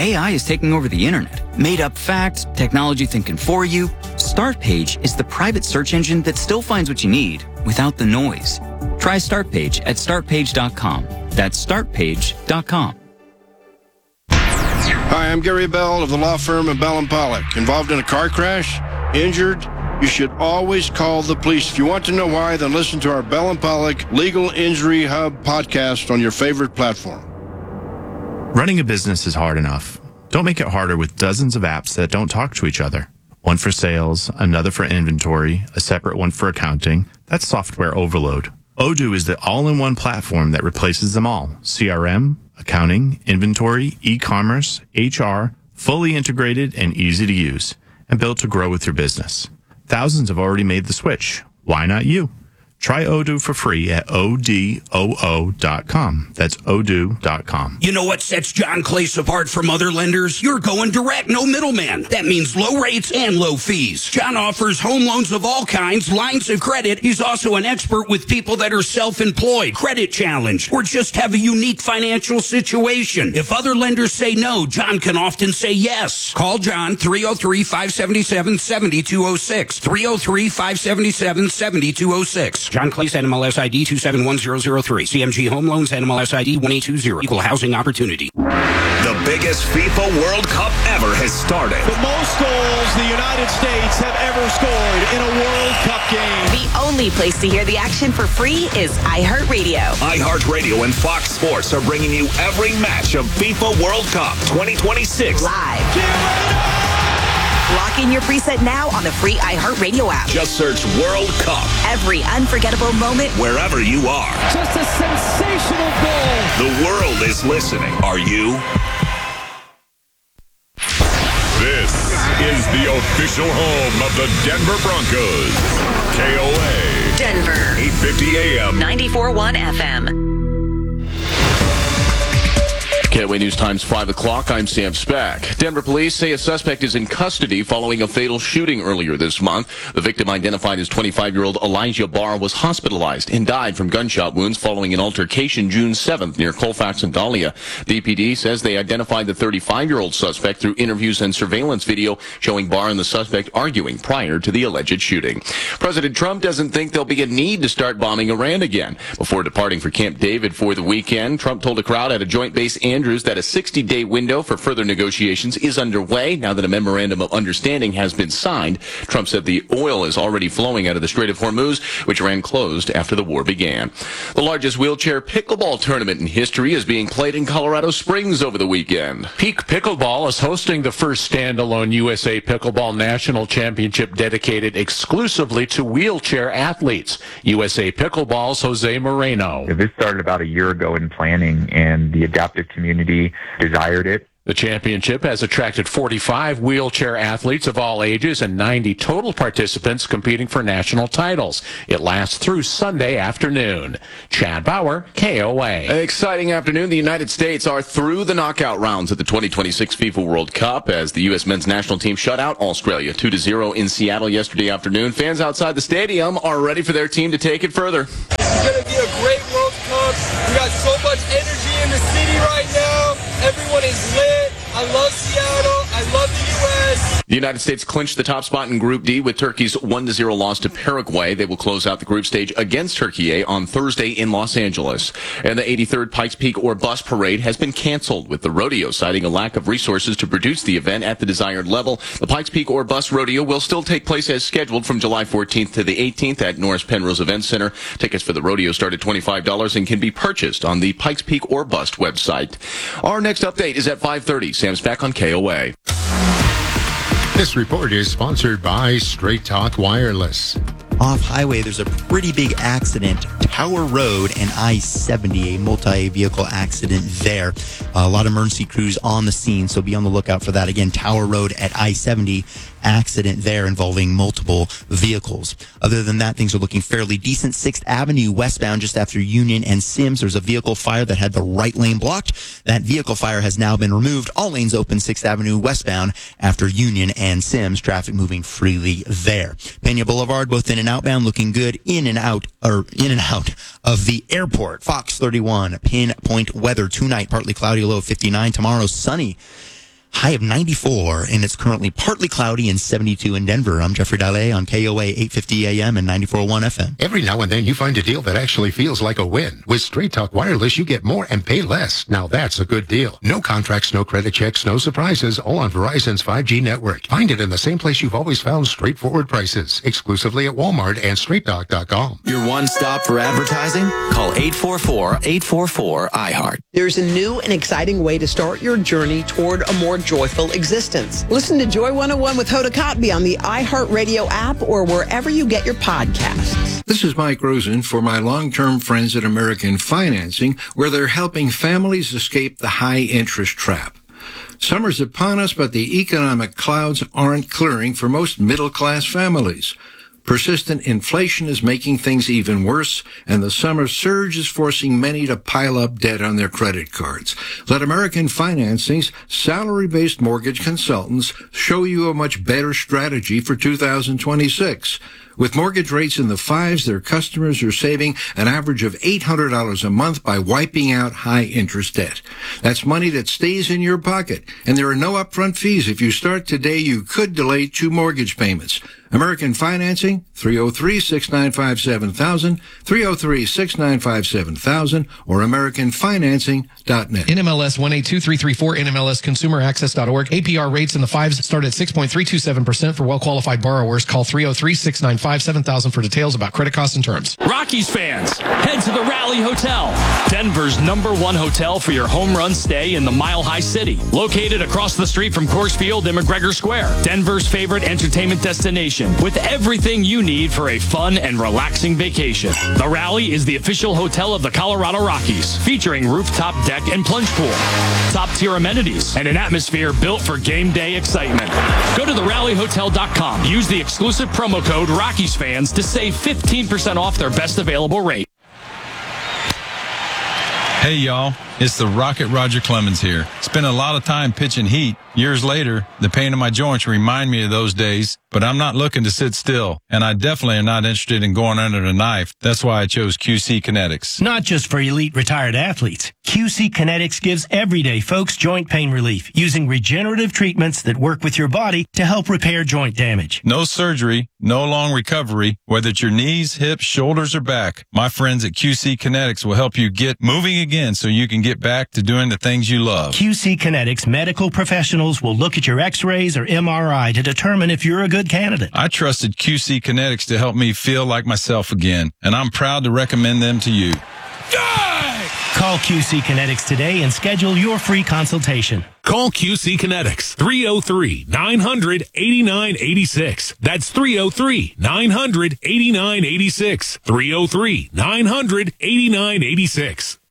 AI is taking over the internet. Made up facts, technology thinking for you. Startpage is the private search engine that still finds what you need without the noise. Try Startpage at startpage.com. That's startpage.com. Hi, I'm Gary Bell of the law firm of Bell & Pollock. Involved in a car crash? Injured? You should always call the police. If you want to know why, then listen to our Bell & Pollock Legal Injury Hub podcast on your favorite platform. Running a business is hard enough. Don't make it harder with dozens of apps that don't talk to each other. One for sales, another for inventory, a separate one for accounting. That's software overload. Odoo is the all-in-one platform that replaces them all. CRM, accounting, inventory, e-commerce, HR, fully integrated and easy to use, and built to grow with your business. Thousands have already made the switch. Why not you? Try Odoo for free at odoo.com. That's odoo.com. You know what sets John Clace apart from other lenders? You're going direct, no middleman. That means low rates and low fees. John offers home loans of all kinds, lines of credit. He's also an expert with people that are self-employed, credit challenged, or just have a unique financial situation. If other lenders say no, John can often say yes. Call John 303-577-7206. 303-577-7206. John Clace, NMLS ID 271003. CMG Home Loans, NMLS ID 1820. Equal Housing Opportunity. The biggest FIFA World Cup ever has started. The most goals the United States have ever scored in a World Cup game. The only place to hear the action for free is iHeartRadio. iHeartRadio and Fox Sports are bringing you every match of FIFA World Cup 2026. Live. Lock in your preset now on the free iHeartRadio app. Just search World Cup. Every unforgettable moment, wherever you are. Just a sensational goal. The world is listening. Are you? This is the official home of the Denver Broncos. KOA. Denver. 850 AM. 94.1 FM. KOA News Times 5 o'clock. I'm Sam Speck. Denver police say a suspect is in custody following a fatal shooting earlier this month. The victim, identified as 25-year-old Elijah Barr, was hospitalized and died from gunshot wounds following an altercation June 7th near Colfax and Dahlia. DPD says they identified the 35-year-old suspect through interviews and surveillance video showing Barr and the suspect arguing prior to the alleged shooting. President Trump doesn't think there'll be a need to start bombing Iran again. Before departing for Camp David for the weekend, Trump told a crowd at a Joint Base Andrews that a 60-day window for further negotiations is underway now that a memorandum of understanding has been signed. Trump said the oil is already flowing out of the Strait of Hormuz, which Iran closed after the war began. The largest wheelchair pickleball tournament in history is being played in Colorado Springs over the weekend. Peak Pickleball is hosting the first standalone USA Pickleball National Championship dedicated exclusively to wheelchair athletes. USA Pickleball's Jose Moreno. This started about a year ago in planning, and the adaptive community desired it. The championship has attracted 45 wheelchair athletes of all ages and 90 total participants competing for national titles. It lasts through Sunday afternoon. Chad Bauer, KOA. An exciting afternoon. The United States are through the knockout rounds of the 2026 FIFA World Cup as the U.S. men's national team shut out Australia 2-0 in Seattle yesterday afternoon. Fans outside the stadium are ready for their team to take it further. It's going to be a great World Cup. We got so much energy in the city right now. Everyone is lit. I love Seattle. I love the U.S. The United States clinched the top spot in Group D with Turkey's 1-0 loss to Paraguay. They will close out the group stage against Turkey on Thursday in Los Angeles. And the 83rd Pikes Peak or Bust Parade has been canceled, with the rodeo citing a lack of resources to produce the event at the desired level. The Pikes Peak or Bust Rodeo will still take place as scheduled from July 14th to the 18th at Norris Penrose Event Center. Tickets for the rodeo start at $25 and can be purchased on the Pikes Peak or Bust website. Our next update is at 5:30. Sam's back on KOA. This report is sponsored by Straight Talk Wireless. Off highway, there's a pretty big accident, Tower Road and I-70, a multi-vehicle accident there. A lot of emergency crews on the scene, so be on the lookout for that. Again, Tower Road at I-70, accident there involving multiple vehicles. Other than that, things are looking fairly decent. 6th Avenue westbound just after Union and Sims. There's a vehicle fire that had the right lane blocked. That vehicle fire has now been removed. All lanes open 6th Avenue westbound after Union and Sims. Traffic moving freely there. Pena Boulevard, both in and outbound, looking good in and out of the airport. Fox 31, pinpoint weather tonight, partly cloudy, low of 59. Tomorrow, sunny. high of 94, and it's currently partly cloudy and 72 in Denver. I'm Jeffrey Dalle on KOA 850 AM and 94.1 FM. Every now and then you find a deal that actually feels like a win. With Straight Talk Wireless, you get more and pay less. Now that's a good deal. No contracts, no credit checks, no surprises, all on Verizon's 5G network. Find it in the same place you've always found straightforward prices, exclusively at Walmart and StraightTalk.com. Your one stop for advertising? Call 844-844-iHeart. There's a new and exciting way to start your journey toward a more joyful existence. Listen to Joy 101 with Hoda Kotb on the iHeartRadio app or wherever you get your podcasts. This is Mike Rosen for my long-term friends at American Financing, where they're helping families escape the high-interest trap. Summer's upon us, but the economic clouds aren't clearing for most middle-class families. Persistent inflation is making things even worse, and the summer surge is forcing many to pile up debt on their credit cards. Let American Financing's salary-based mortgage consultants show you a much better strategy for 2026. With mortgage rates in the fives, their customers are saving an average of $800 a month by wiping out high-interest debt. That's money that stays in your pocket, and there are no upfront fees. If you start today, you could delay 2 mortgage payments. American Financing, 303-695-7000, 303-695-7000, or AmericanFinancing.net. NMLS 182334, NMLSConsumerAccess.org. APR rates in the fives start at 6.327% for well-qualified borrowers. Call 303-695-7000 for details about credit costs and terms. Rockies fans, head to the Rally Hotel, Denver's #1 hotel for your home run stay in the Mile High City. Located across the street from Coors Field and McGregor Square, Denver's favorite entertainment destination, with everything you need for a fun and relaxing vacation. The Rally is the official hotel of the Colorado Rockies, featuring rooftop deck and plunge pool, top-tier amenities, and an atmosphere built for game day excitement. Go to therallyhotel.com. Use the exclusive promo code Rockies fans to save 15% off their best available rate. Hey, y'all. It's the Rocket Roger Clemens here. Spent a lot of time pitching heat. Years later, the pain in my joints remind me of those days, but I'm not looking to sit still, and I definitely am not interested in going under the knife. That's why I chose QC Kinetics. Not just for elite retired athletes. QC Kinetics gives everyday folks joint pain relief using regenerative treatments that work with your body to help repair joint damage. No surgery, no long recovery, whether it's your knees, hips, shoulders, or back. My friends at QC Kinetics will help you get moving again so you can get back to doing the things you love. QC Kinetics medical professionals will look at your x-rays or MRI to determine if you're a good candidate. I trusted QC Kinetics to help me feel like myself again, and I'm proud to recommend them to you. Call QC Kinetics today and schedule your free consultation. Call QC Kinetics, 303-900-8986. That's 303-900-8986. 303-900-8986.